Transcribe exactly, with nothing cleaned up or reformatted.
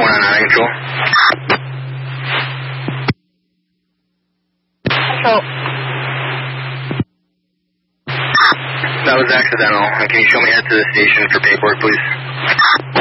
four nine nine control. Control. That was accidental. Can you show me head to the station for paperwork, please?